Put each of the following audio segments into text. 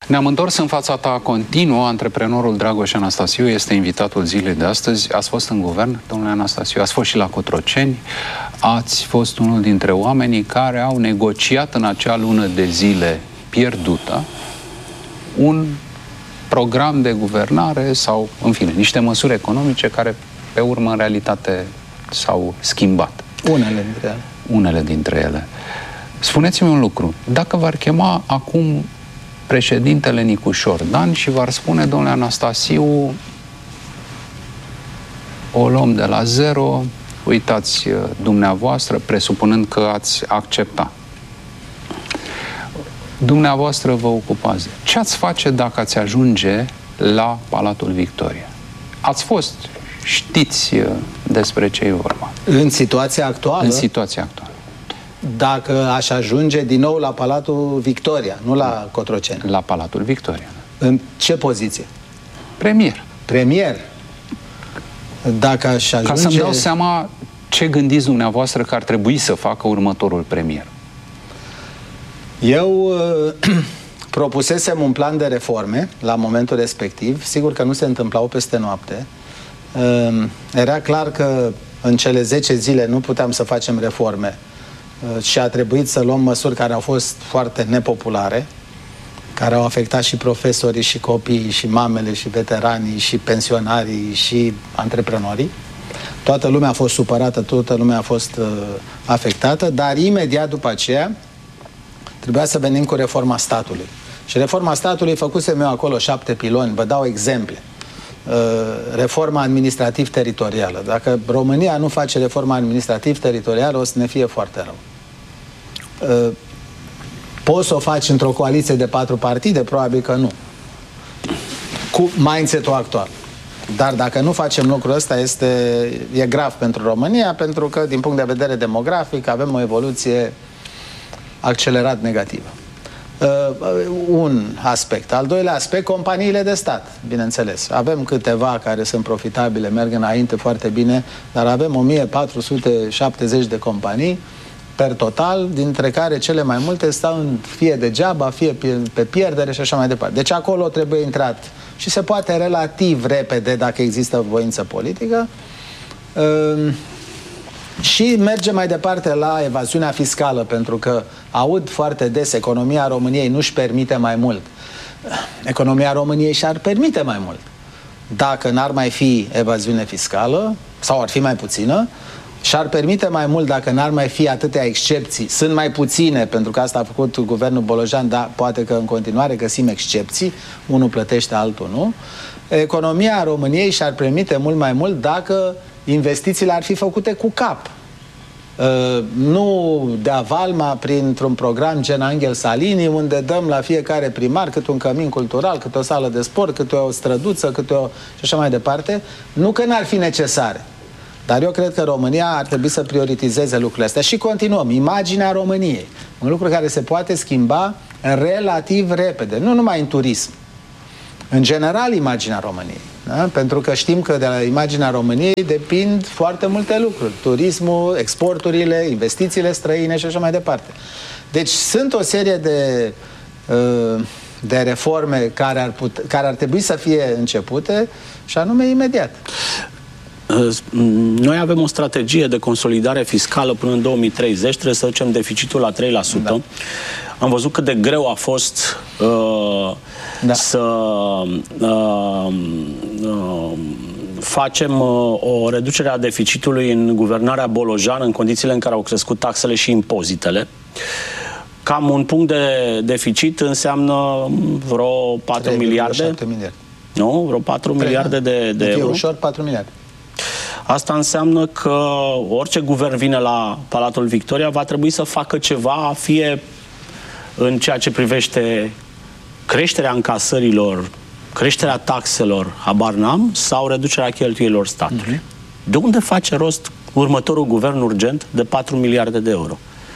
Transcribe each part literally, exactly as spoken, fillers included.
Ne-am întors în fața ta continuă. Antreprenorul Dragoș Anastasiu este invitatul zilei de astăzi. Ați fost în guvern, domnule Anastasiu, ați fost și la Cotroceni, ați fost unul dintre oamenii care au negociat în acea lună de zile pierdută un program de guvernare sau, în fine, niște măsuri economice care, pe urmă, în realitate, s-au schimbat. Unele dintre ele. Unele dintre ele. Spuneți-mi un lucru. Dacă v-ar chema acum președintele Nicușor Dan și v-ar spune, domnule Anastasiu, o luăm de la zero, uitați dumneavoastră, presupunând că ați accepta. Dumneavoastră vă ocupați. Ce ați face dacă ați ajunge la Palatul Victoria? Ați fost, știți despre ce e vorba. În situația actuală? În situația actuală. Dacă aș ajunge din nou la Palatul Victoria, nu la Cotroceni. La Palatul Victoria. În ce poziție? Premier. Premier. Dacă aș ajunge... Ca să-mi dau seama ce gândiți dumneavoastră că ar trebui să facă următorul premier. Eu uh, propusesem un plan de reforme la momentul respectiv. Sigur că nu se întâmplau peste noapte. Uh, era clar că în cele zece zile nu puteam să facem reforme uh, și a trebuit să luăm măsuri care au fost foarte nepopulare, care au afectat și profesorii, și copiii, și mamele, și veteranii, și pensionarii, și antreprenorii. Toată lumea a fost supărată, toată lumea a fost uh, afectată, dar imediat după aceea trebuia să venim cu reforma statului. Și reforma statului, făcusem eu acolo șapte piloni, vă dau exemple. Uh, reforma administrativ-teritorială. Dacă România nu face reforma administrativ-teritorială, o să ne fie foarte rău. Uh, poți să o faci într-o coaliție de patru partide? Probabil că nu. Cu mindset-ul actual. Dar dacă nu facem lucrul ăsta, este, e grav pentru România, pentru că, din punct de vedere demografic, avem o evoluție accelerat negativă. Uh, un aspect. Al doilea aspect, companiile de stat, bineînțeles. Avem câteva care sunt profitabile, merg înainte foarte bine, dar avem o mie patru sute șaptezeci de companii per total, dintre care cele mai multe stau în fie degeaba, fie pe pierdere și așa mai departe. Deci acolo trebuie intrat și se poate relativ repede dacă există voință politică. Uh, Și merge mai departe la evaziunea fiscală, pentru că aud foarte des, economia României nu-și permite mai mult. Economia României și-ar permite mai mult. Dacă n-ar mai fi evaziune fiscală, sau ar fi mai puțină, și-ar permite mai mult dacă n-ar mai fi atâtea excepții. Sunt mai puține, pentru că asta a făcut guvernul Bolojan, dar poate că în continuare găsim excepții. Unul plătește, altul nu. Economia României și-ar permite mult mai mult dacă investițiile ar fi făcute cu cap. Uh, nu de avalma printr-un program gen Angel Salini, unde dăm la fiecare primar câte un cămin cultural, câte o sală de sport, câte o străduță, câte o... și așa mai departe. Nu că n-ar fi necesare. Dar eu cred că România ar trebui să prioritizeze lucrurile astea. Și continuăm. Imaginea României. Un lucru care se poate schimba relativ repede. Nu numai în turism. În general, imaginea României. Da? Pentru că știm că de la imaginea României depind foarte multe lucruri. Turismul, exporturile, investițiile străine și așa mai departe. Deci sunt o serie de, de reforme care ar, put, care ar trebui să fie începute și anume imediat. Noi avem o strategie de consolidare fiscală până în două mii treizeci, trebuie să ducem deficitul la trei la sută. Da. Am văzut cât de greu a fost uh, da. să uh, uh, facem uh, o reducere a deficitului în guvernarea Bolojan în condițiile în care au crescut taxele și impozitele. Cam un punct de deficit înseamnă vreo patru miliarde. Nu? Vreo patru miliarde de, de euro. Ușor patru miliarde. Asta înseamnă că orice guvern vine la Palatul Victoria va trebui să facă ceva, fie în ceea ce privește creșterea încasărilor, creșterea taxelor, habar n-am, sau reducerea cheltuielilor statului. Uh-huh. De unde face rost următorul guvern urgent de patru miliarde de euro?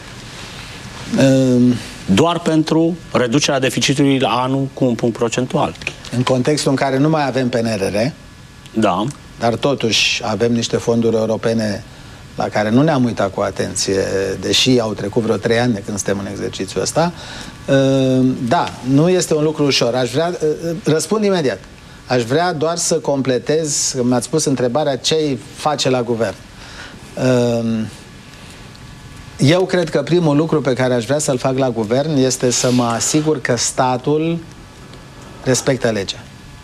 Um, Doar pentru reducerea deficitului la anul cu un punct procentual. În contextul în care nu mai avem P N R R, da. dar totuși avem niște fonduri europene la care nu ne-am uitat cu atenție, deși au trecut vreo trei ani de când suntem în exercițiul ăsta, da, nu este un lucru ușor. Aș vrea, răspund imediat. Aș vrea doar să completez, mi-ați pus întrebarea ce îi face la guvern. Eu cred că primul lucru pe care aș vrea să-l fac la guvern este să mă asigur că statul respectă legea.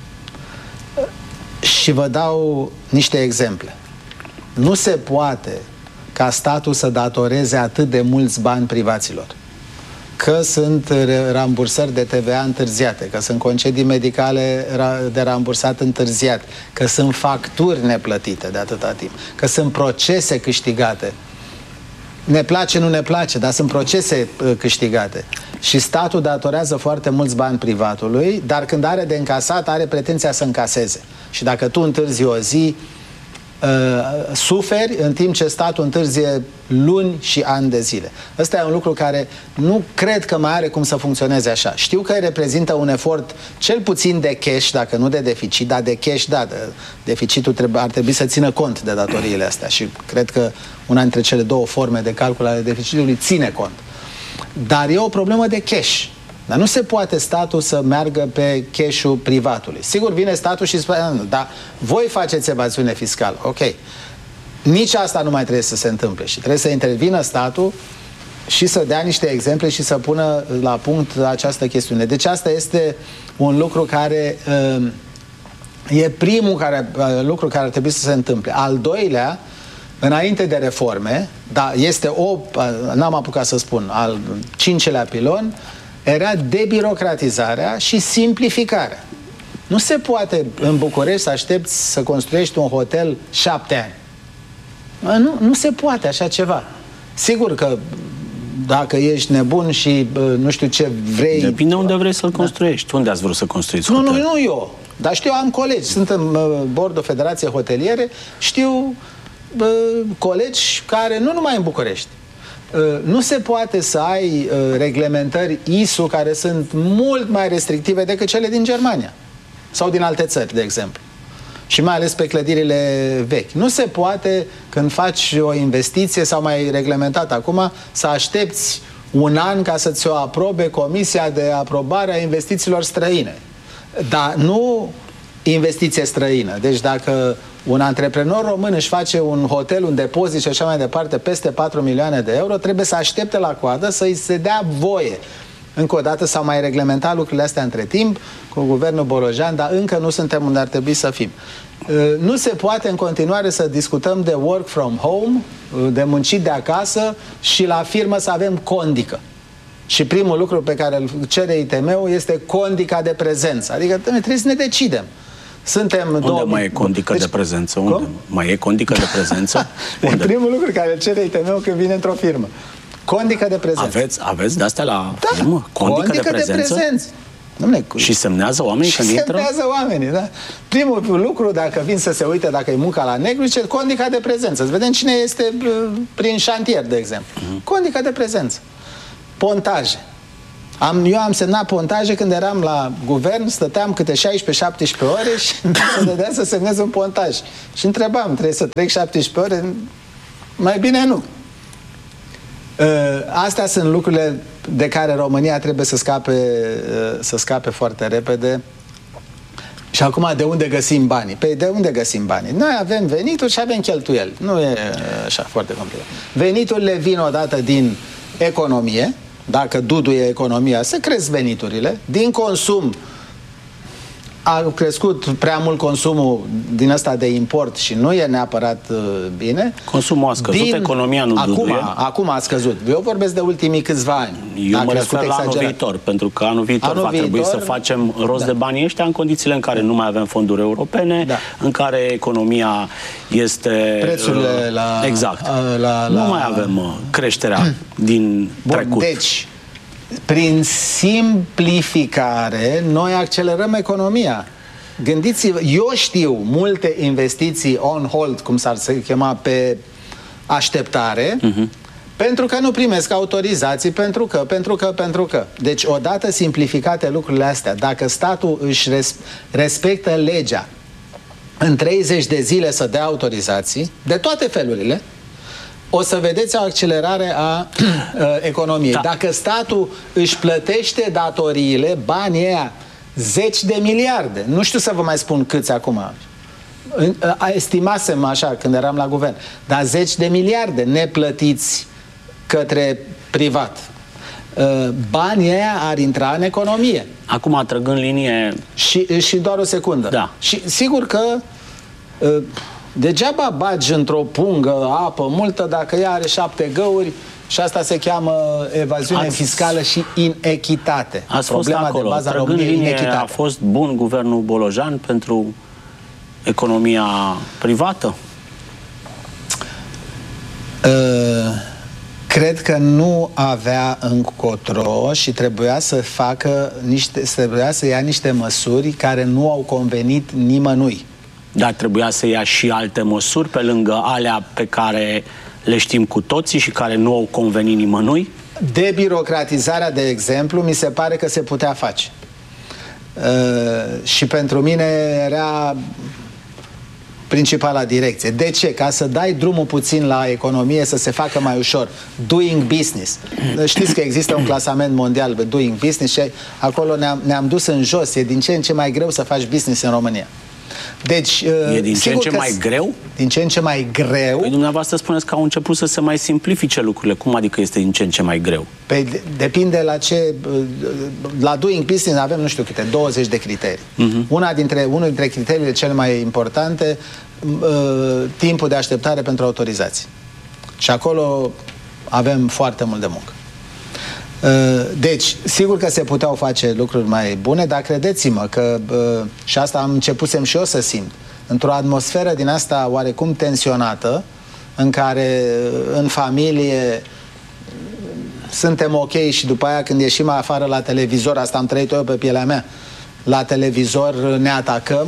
Și vă dau niște exemple. Nu se poate ca statul să datoreze atât de mulți bani privaților. Că sunt rambursări de T V A întârziate, că sunt concedii medicale de rambursat întârziat, că sunt facturi neplătite de atâta timp, că sunt procese câștigate. Ne place, nu ne place, dar sunt procese câștigate. Și statul datorează foarte mulți bani privatului, dar când are de încasat, are pretenția să încaseze. Și dacă tu întârzi o zi, uh, suferi, în timp ce statul întârzie luni și ani de zile. Ăsta e un lucru care nu cred că mai are cum să funcționeze așa. Știu că reprezintă un efort cel puțin de cash, dacă nu de deficit, dar de cash, da, de, deficitul trebuie, ar trebui să țină cont de datoriile astea și cred că una dintre cele două forme de calcul ale deficitului ține cont. Dar e o problemă de cash. Dar nu se poate statul să meargă pe cash-ul privatului. Sigur, vine statul și spune, dar voi faceți evaziune fiscală. Ok. Nici asta nu mai trebuie să se întâmple și trebuie să intervină statul și să dea niște exemple și să pună la punct această chestiune. Deci asta este un lucru care uh, e primul care, uh, lucru care ar trebui să se întâmple. Al doilea, înainte de reforme, dar este o, n-am apucat să spun, al cincelea pilon, era debirocratizarea și simplificarea. Nu se poate în București să aștepți să construiești un hotel șapte ani. Nu, nu se poate așa ceva. Sigur că dacă ești nebun și nu știu ce vrei... Depinde unde vrei să-l construiești. Da. Unde ați vrut să construiți nu, hotel? Nu, nu eu. Dar știu, am colegi. Sunt în bordul Federației Hoteliere. Știu uh, colegi care, nu numai în București, uh, nu se poate să ai uh, reglementări I S U care sunt mult mai restrictive decât cele din Germania. Sau din alte țări, de exemplu. Și mai ales pe clădirile vechi. Nu se poate, când faci o investiție, sau mai reglementat acum, să aștepți un an ca să ți-o aprobe Comisia de Aprobare a Investițiilor Străine. Dar nu investiție străină. Deci dacă un antreprenor român își face un hotel, un depozit și așa mai departe, peste patru milioane de euro, trebuie să aștepte la coadă să-i se dea voie. Încă o dată s-au mai reglementat lucrurile astea între timp cu guvernul Bolojan, dar încă nu suntem unde ar trebui să fim. Nu se poate în continuare să discutăm de work from home, de muncit de acasă și la firmă să avem condică. Și primul lucru pe care îl cere I T M-ul este condica de prezență. Adică trebuie să ne decidem. Suntem Unde două... mai e condică deci... de prezență? Unde? Mai e condică de prezență? Unde? Primul lucru care îl cere I T M-ul când vine într-o firmă. Condică de prezență. Aveți, aveți de-astea la da, firmă? Condică, condică de prezență? De prezență. Dom'le, și semnează oamenii când intră? Și semnează oamenii, da. Primul lucru, dacă vin să se uite dacă e munca la negru, zice condica de prezență. Să vedem cine este prin șantier, de exemplu. Uh-huh. Condica de prezență. Pontaje. Am, eu am semnat pontaje când eram la guvern, stăteam câte șaisprezece șaptesprezece ore și se dădea să semnez un pontaj. Și întrebam, trebuie să trec șaptesprezece ore? Mai bine nu. Astea sunt lucrurile de care România trebuie să scape, să scape foarte repede. Și acum, de unde găsim banii? Păi de unde găsim banii? Noi avem venituri și avem cheltuieli. Nu e așa foarte complicat. Veniturile vin odată din economie. Dacă duduie economia, se cresc veniturile. Din consum, a crescut prea mult consumul din ăsta de import și nu e neapărat uh, bine. Consumul a scăzut, din... economia nu acum, duduie. Acum a scăzut. Eu vorbesc de ultimii câțiva ani. Eu mă refer la anul viitor, pentru că anul viitor anul va viitor, trebui să facem rost da. de banii ăștia în condițiile în care nu mai avem fonduri europene, da. în care economia este... Prețurile uh, la... Exact. Uh, la, la... Nu mai avem uh, creșterea din Bun, trecut. Deci, prin simplificare, noi accelerăm economia. Gândiți-vă, eu știu multe investiții on hold, cum s-ar chema, pe așteptare, uh-huh. pentru că nu primesc autorizații, pentru că, pentru că, pentru că. Deci, odată simplificate lucrurile astea, dacă statul își res respectă legea în treizeci de zile să dea autorizații, de toate felurile, o să vedeți o accelerare a economiei. Da. Dacă statul își plătește datoriile, banii ăia, zeci de miliarde, nu știu să vă mai spun câți acum, estimasem așa când eram la guvern, dar zeci de miliarde neplătiți către privat. Banii ăia ar intra în economie. Acum trăgând linie... Și, și doar o secundă. Da. Și sigur că degeaba bagi într-o pungă apă multă dacă ea are șapte găuri și asta se cheamă evaziune ați, fiscală și inechitate. Ați Problema fost acolo. De bază a României, inechitate. A fost bun guvernul Bolojan pentru economia privată? Uh, cred că nu avea încotro și trebuia să facă niște, trebuia să ia niște măsuri care nu au convenit nimănui. Dar trebuia să ia și alte măsuri pe lângă alea pe care le știm cu toții și care nu au convenit nimănui? Debirocratizarea, de exemplu, mi se pare că se putea face. Uh, și pentru mine era principala direcție. De ce? Ca să dai drumul puțin la economie să se facă mai ușor. Doing business. Știți că există un clasament mondial pe doing business și acolo ne-am ne-am dus în jos. E din ce în ce mai greu să faci business în România. Deci, e din ce în ce mai greu? Din ce în ce mai greu. Păi dumneavoastră spuneți că au început să se mai simplifice lucrurile. Cum adică este din ce în ce mai greu? Păi depinde la ce... La doing business avem, nu știu câte, douăzeci de criterii. Uh-huh. Una dintre, unul dintre criteriile cele mai importante, timpul de așteptare pentru autorizații. Și acolo avem foarte mult de muncă. Deci, sigur că se puteau face lucruri mai bune, dar credeți-mă că, și asta am începusem și eu să simt, într-o atmosferă din asta oarecum tensionată, în care în familie suntem ok și după aia când ieșim afară la televizor, asta am trăit eu pe pielea mea, la televizor ne atacăm,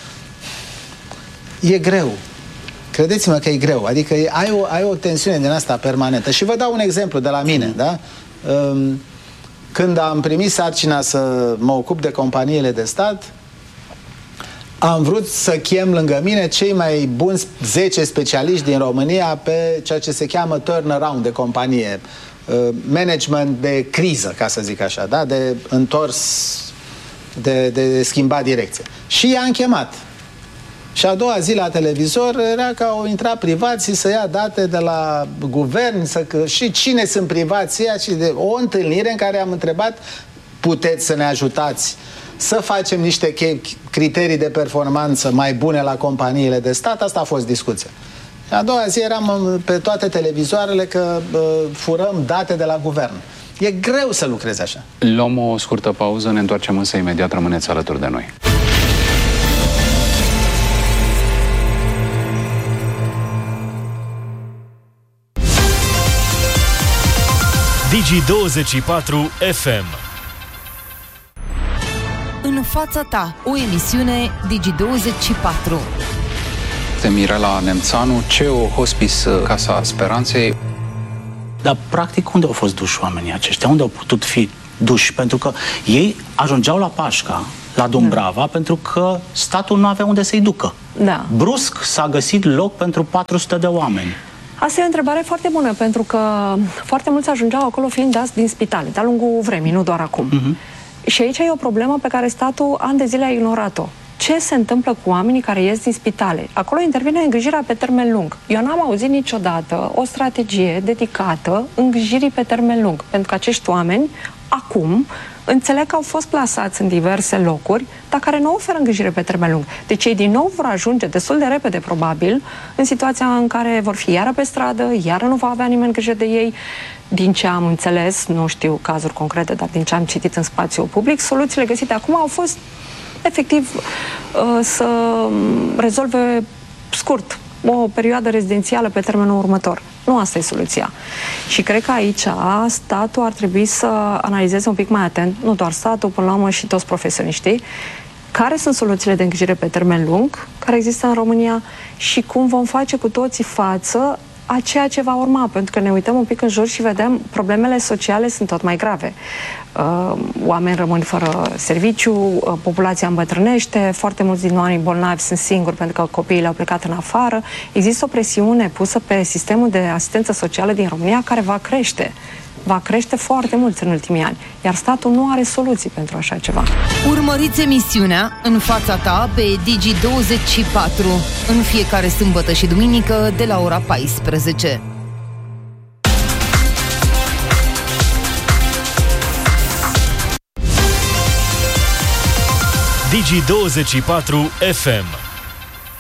e greu. Credeți-mă că e greu. Adică ai o, ai o tensiune din asta permanentă. Și vă dau un exemplu de la mine, da? Când am primit sarcina să mă ocup de companiile de stat, am vrut să chem lângă mine cei mai buni zece specialiști din România pe ceea ce se cheamă turnaround de companie, management de criză, ca să zic așa, da? De întors, de, de schimbat direcție. Și i-am chemat. Și a doua zi la televizor era că au intrat privații să ia date de la guvern, să, și cine sunt privații, și de o întâlnire în care am întrebat: puteți să ne ajutați să facem niște criterii de performanță mai bune la companiile de stat? Asta a fost discuția. A doua zi eram pe toate televizoarele că uh, furăm date de la guvern. E greu să lucrezi așa. Luăm o scurtă pauză, ne întoarcem însă imediat, rămâneți alături de noi. Digi douăzeci și patru F M. În fața ta, o emisiune Digi douăzeci și patru. De Mirela Nemțanu, C E O Hospice Casa Speranței. Dar practic unde au fost duși oamenii aceștia? Unde au putut fi duși? Pentru că ei ajungeau la Pașca, la Dumbrava, da, pentru că statul nu avea unde să-i ducă. Da. Brusc s-a găsit loc pentru patru sute de oameni. Asta e o întrebare foarte bună, pentru că foarte mulți ajungeau acolo fiind dați din spitale, de-a lungul vremii, nu doar acum. Uh-huh. Și aici e o problemă pe care statul ani de zile a ignorat-o. Ce se întâmplă cu oamenii care ies din spitale? Acolo intervine îngrijirea pe termen lung. Eu n-am auzit niciodată o strategie dedicată îngrijirii pe termen lung, pentru că acești oameni, acum, înțeleg că au fost plasați în diverse locuri, dar care nu oferă îngrijire pe termen lung. Deci ei din nou vor ajunge destul de repede, probabil, în situația în care vor fi iară pe stradă, iară nu va avea nimeni grijă de ei. Din ce am înțeles, nu știu cazuri concrete, dar din ce am citit în spațiul public, soluțiile găsite acum au fost, efectiv, să rezolve scurt o perioadă rezidențială pe termenul următor. Nu asta e soluția. Și cred că aici statul ar trebui să analizeze un pic mai atent, nu doar statul, până la urmă și toți profesioniștii, care sunt soluțiile de îngrijire pe termen lung care există în România și cum vom face cu toții față a ceea ce va urma, pentru că ne uităm un pic în jur și vedem problemele sociale sunt tot mai grave. Uh, oameni rămân fără serviciu, uh, populația îmbătrânește, foarte mulți din oamenii bolnavi sunt singuri pentru că copiii le-au plecat în afară. Există o presiune pusă pe sistemul de asistență socială din România care va crește. Va crește foarte mult în ultimii ani, iar statul nu are soluții pentru așa ceva. Urmăriți emisiunea În fața ta pe Digi douăzeci și patru în fiecare sâmbătă și duminică de la ora paisprezece. Digi douăzeci și patru F M